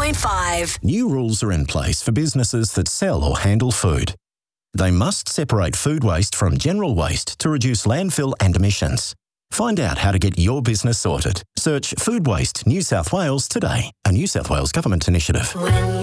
101.5. New rules are in place for businesses that sell or handle food. They must separate food waste from general waste to reduce landfill and emissions. Find out how to get your business sorted. Search Food Waste New South Wales today, a New South Wales government initiative. When